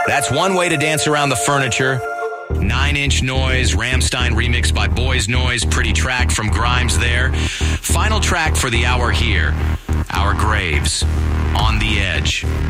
That's one way to dance around the furniture. 9 Inch Noise, Rammstein remix by Boys Noise, pretty track from Grimes there. Final track for the hour here, Our Graves, On the Edge.